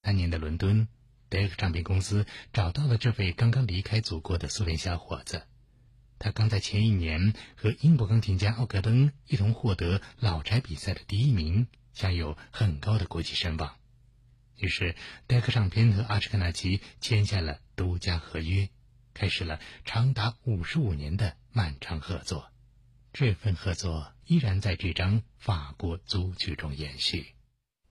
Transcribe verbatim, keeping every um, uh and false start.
那年的伦敦，德克唱片公司找到了这位刚刚离开祖国的苏联小伙子。他刚在前一年和英国钢琴家奥格登一同获得老柴比赛的第一名，享有很高的国际声望。于是德克唱片和阿什克纳奇签下了独家合约，开始了长达五十五年的漫长合作。这份合作依然在这张法国组曲中延续。